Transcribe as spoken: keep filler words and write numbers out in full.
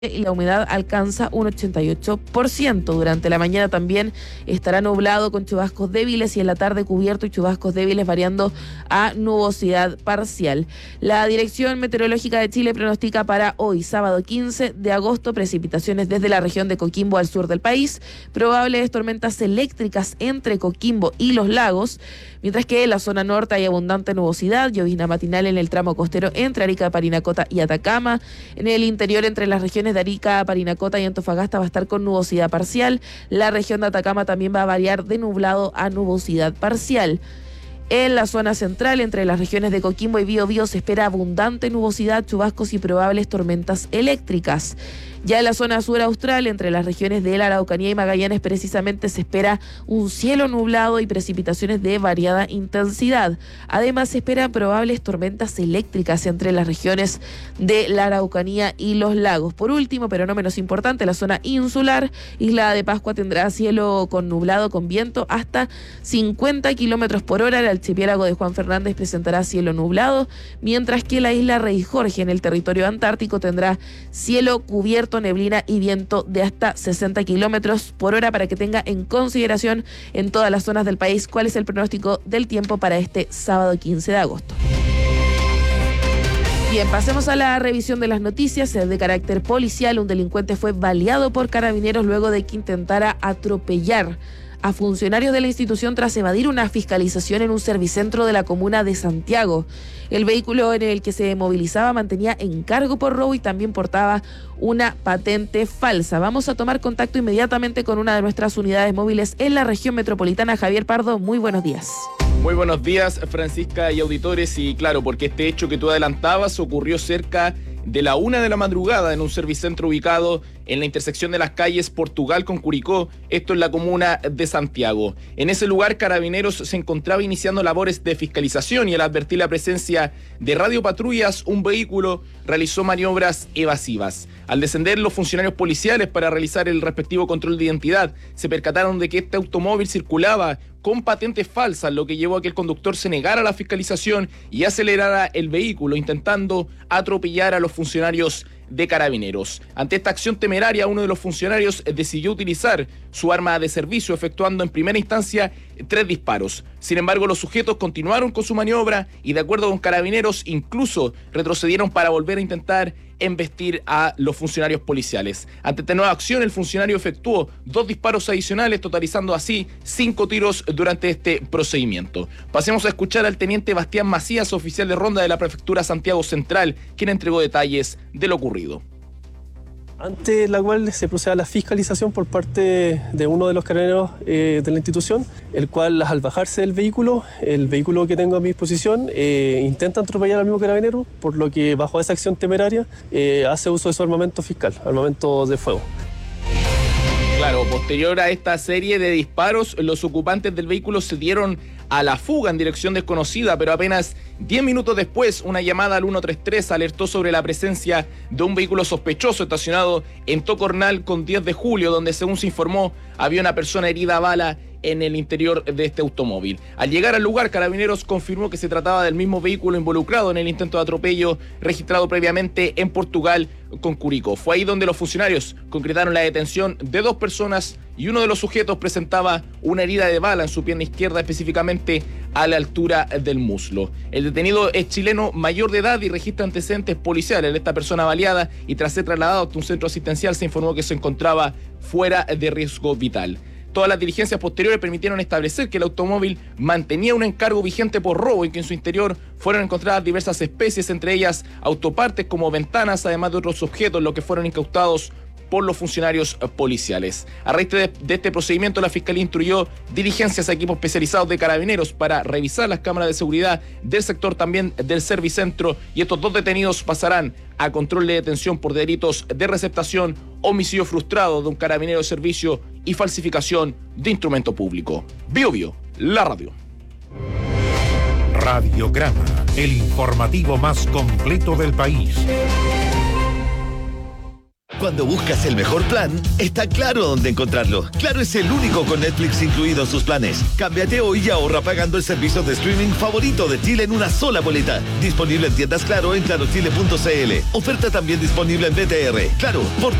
y la humedad alcanza un ochenta y ocho por ciento. Durante la mañana también estará nublado con chubascos débiles y en la tarde cubierto y chubascos débiles variando a nubosidad parcial. La Dirección Meteorológica de Chile pronostica para hoy, sábado quince de agosto, precipitaciones desde la región de Coquimbo al sur del país, probables tormentas eléctricas entre Coquimbo y Los Lagos, mientras que en la zona norte hay abundante nubosidad, llovizna matinal en el tramo costero entre Arica, Parinacota y Atacama. En el interior, entre las regiones de Arica, Parinacota y Antofagasta, va a estar con nubosidad parcial. La región de Atacama también va a variar de nublado a nubosidad parcial. En la zona central, entre las regiones de Coquimbo y Biobío, se espera abundante nubosidad, chubascos y probables tormentas eléctricas. Ya en la zona sur austral, entre las regiones de la Araucanía y Magallanes, precisamente se espera un cielo nublado y precipitaciones de variada intensidad. Además, se esperan probables tormentas eléctricas entre las regiones de la Araucanía y los lagos. Por último, pero no menos importante, la zona insular, Isla de Pascua, tendrá cielo con nublado con viento hasta cincuenta kilómetros por hora. El archipiélago de Juan Fernández presentará cielo nublado, mientras que la isla Rey Jorge, en el territorio antártico, tendrá cielo cubierto, neblina y viento de hasta sesenta kilómetros por hora, para que tenga en consideración en todas las zonas del país cuál es el pronóstico del tiempo para este sábado quince de agosto. Bien, pasemos a la revisión de las noticias de carácter policial. Un delincuente fue baleado por carabineros luego de que intentara atropellar a funcionarios de la institución tras evadir una fiscalización en un servicentro de la comuna de Santiago. El vehículo en el que se movilizaba mantenía encargo por robo y también portaba una patente falsa. Vamos a tomar contacto inmediatamente con una de nuestras unidades móviles en la región metropolitana. Javier Pardo, muy buenos días. Muy buenos días, Francisca y auditores. Y claro, porque este hecho que tú adelantabas ocurrió cerca de la una de la madrugada en un servicentro ubicado en la intersección de las calles Portugal con Curicó, esto en la comuna de Santiago. En ese lugar, Carabineros se encontraba iniciando labores de fiscalización y al advertir la presencia de radiopatrullas, un vehículo realizó maniobras evasivas. Al descender los funcionarios policiales para realizar el respectivo control de identidad, se percataron de que este automóvil circulaba con patentes falsas, lo que llevó a que el conductor se negara a la fiscalización y acelerara el vehículo, intentando atropellar a los funcionarios de Carabineros. Ante esta acción temeraria, uno de los funcionarios decidió utilizar su arma de servicio, efectuando en primera instancia tres disparos. Sin embargo, los sujetos continuaron con su maniobra y, de acuerdo con Carabineros, incluso retrocedieron para volver a intentar embestir a los funcionarios policiales. Ante esta nueva acción, el funcionario efectuó dos disparos adicionales, totalizando así cinco tiros durante este procedimiento. Pasemos a escuchar al teniente Bastián Macías, oficial de ronda de la Prefectura Santiago Central, quien entregó detalles de lo ocurrido. Ante la cual se procede a la fiscalización por parte de uno de los carabineros eh, de la institución, el cual, al bajarse del vehículo, el vehículo que tengo a mi disposición, eh, intenta atropellar al mismo carabinero, por lo que bajo esa acción temeraria eh, hace uso de su armamento fiscal, armamento de fuego. Claro, posterior a esta serie de disparos, los ocupantes del vehículo se dieron a la fuga en dirección desconocida, pero apenas diez minutos después, una llamada al ciento treinta y tres alertó sobre la presencia de un vehículo sospechoso estacionado en Tocornal con diez de julio, donde, según se informó, había una persona herida a bala en el interior de este automóvil. Al llegar al lugar, Carabineros confirmó que se trataba del mismo vehículo involucrado en el intento de atropello registrado previamente en Portugal con Curicó. Fue ahí donde los funcionarios concretaron la detención de dos personas y uno de los sujetos presentaba una herida de bala en su pierna izquierda, específicamente a la altura del muslo. El detenido es chileno mayor de edad y registra antecedentes policiales de esta persona baleada, y tras ser trasladado a un centro asistencial se informó que se encontraba fuera de riesgo vital. Todas las diligencias posteriores permitieron establecer que el automóvil mantenía un encargo vigente por robo y que en su interior fueron encontradas diversas especies, entre ellas autopartes como ventanas, además de otros objetos, los que fueron incautados por los funcionarios policiales. A raíz de, de este procedimiento, la Fiscalía instruyó diligencias a equipos especializados de Carabineros para revisar las cámaras de seguridad del sector, también del Servicentro, y estos dos detenidos pasarán a control de detención por delitos de receptación, homicidio frustrado de un carabinero de servicio y falsificación de instrumento público. Bio Bio, la radio. Radiograma, el informativo más completo del país. Cuando buscas el mejor plan, está Claro dónde encontrarlo. Claro es el único con Netflix incluido en sus planes. Cámbiate hoy y ahorra pagando el servicio de streaming favorito de Chile en una sola boleta. Disponible en tiendas Claro en claro chile punto c l. Oferta también disponible en B T R. Claro, por